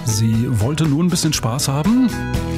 Sie wollte nur ein bisschen Spaß haben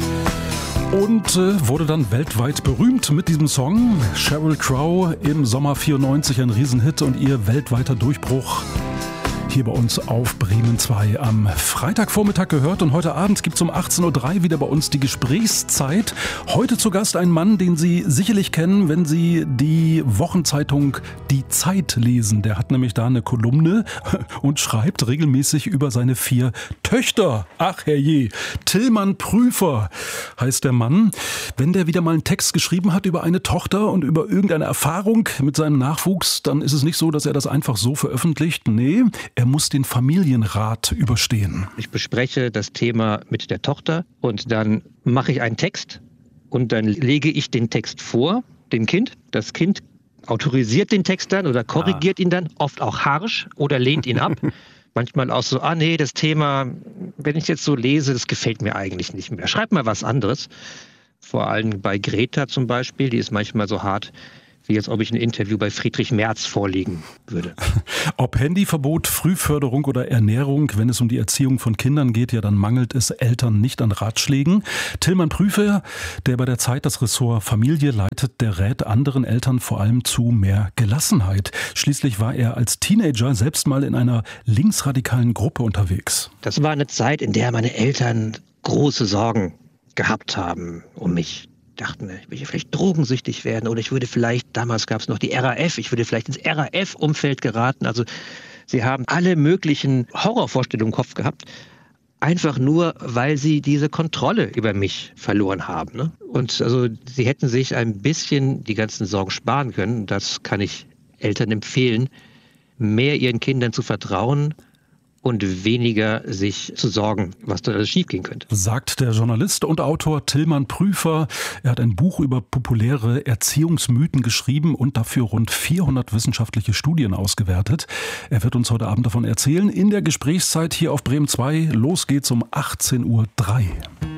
und wurde dann weltweit berühmt mit diesem Song. Sheryl Crow, im Sommer 94 ein Riesenhit und ihr weltweiter Durchbruch hier bei uns auf Bremen 2 am Freitagvormittag gehört. Und heute Abend gibt es um 18.03 Uhr wieder bei uns die Gesprächszeit. Heute zu Gast ein Mann, den Sie sicherlich kennen, wenn Sie die Wochenzeitung Die Zeit lesen. Der hat nämlich da eine Kolumne und schreibt regelmäßig über seine 4 Töchter. Ach herrje, Tillmann Prüfer heißt der Mann. Wenn der wieder mal einen Text geschrieben hat über eine Tochter und über irgendeine Erfahrung mit seinem Nachwuchs, dann ist es nicht so, dass er das einfach so veröffentlicht. Nee, er muss den Familienrat überstehen. Ich bespreche das Thema mit der Tochter und dann mache ich einen Text und dann lege ich den Text vor, dem Kind. Das Kind autorisiert den Text dann oder korrigiert ihn dann, oft auch harsch oder lehnt ihn ab. Manchmal auch so, nee, das Thema, wenn ich jetzt so lese, das gefällt mir eigentlich nicht mehr. Schreib mal was anderes. Vor allem bei Greta zum Beispiel, die ist manchmal so hart, wie als ob ich ein Interview bei Friedrich Merz vorlegen würde. Ob Handyverbot, Frühförderung oder Ernährung, wenn es um die Erziehung von Kindern geht, ja, dann mangelt es Eltern nicht an Ratschlägen. Tillmann Prüfer, der bei der Zeit das Ressort Familie leitet, der rät anderen Eltern vor allem zu mehr Gelassenheit. Schließlich war er als Teenager selbst mal in einer linksradikalen Gruppe unterwegs. Das war eine Zeit, in der meine Eltern große Sorgen gehabt haben um mich. Dachten, ich würde vielleicht drogensüchtig werden oder ich würde vielleicht, damals gab es noch die RAF, ich würde vielleicht ins RAF-Umfeld geraten. Also sie haben alle möglichen Horrorvorstellungen im Kopf gehabt, einfach nur, weil sie diese Kontrolle über mich verloren haben. Ne? Und also sie hätten sich ein bisschen die ganzen Sorgen sparen können. Das kann ich Eltern empfehlen, mehr ihren Kindern zu vertrauen und weniger sich zu sorgen, was da alles schiefgehen könnte. Sagt der Journalist und Autor Tillmann Prüfer. Er hat ein Buch über populäre Erziehungsmythen geschrieben und dafür rund 400 wissenschaftliche Studien ausgewertet. Er wird uns heute Abend davon erzählen in der Gesprächszeit hier auf Bremen 2. Los geht's um 18.03 Uhr.